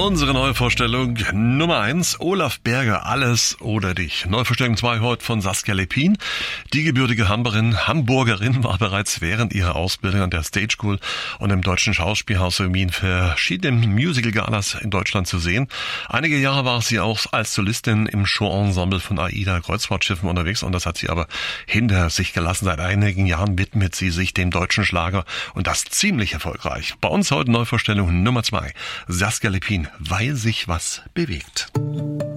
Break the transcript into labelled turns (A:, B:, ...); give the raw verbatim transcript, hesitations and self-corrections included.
A: Unsere Neuvorstellung Nummer eins, Olaf Berger, Alles oder dich. Neuvorstellung zwei heute von Saskia Lepin. Die gebürtige Hamburgerin, Hamburgerin war bereits während ihrer Ausbildung an der Stage School und im Deutschen Schauspielhaus sowie in verschiedenen Musical-Galas in Deutschland zu sehen. Einige Jahre war sie auch als Solistin im Showensemble von AIDA Kreuzfahrtschiffen unterwegs und das hat sie aber hinter sich gelassen. Seit einigen Jahren widmet sie sich dem deutschen Schlager und das ziemlich erfolgreich. Bei uns heute Neuvorstellung Nummer zwei, Saskia Lepin, weil sich was bewegt.